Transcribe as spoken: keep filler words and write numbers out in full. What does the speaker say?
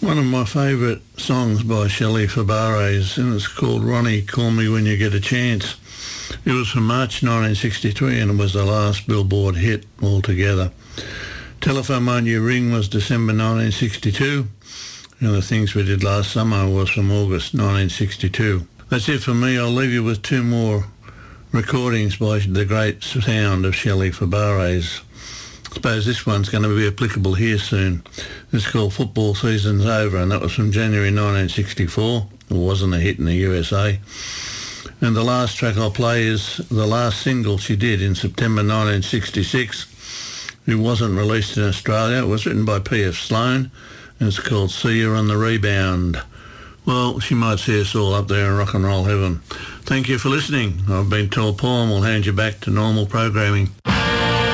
one of my favourite songs by Shelley Fabares, and it's called Ronnie, Call Me When You Get a Chance. It was from March nineteen sixty-three and it was the last Billboard hit altogether. Telephone Won't You Ring was December nineteen sixty-two. And the Things We Did Last Summer was from August nineteen sixty-two. That's it for me. I'll leave you with two more recordings by the great sound of Shelley Fabares. I suppose this one's going to be applicable here soon. It's called Football Season's Over, and that was from January nineteen sixty-four. It wasn't a hit in the U S A. And the last track I'll play is the last single she did in September nineteen sixty-six. It wasn't released in Australia. It was written by P F Sloan, and it's called See You on the Rebound. Well, she might see us all up there in rock and roll heaven. Thank you for listening. I've been Tor Paul, and we'll hand you back to normal programming.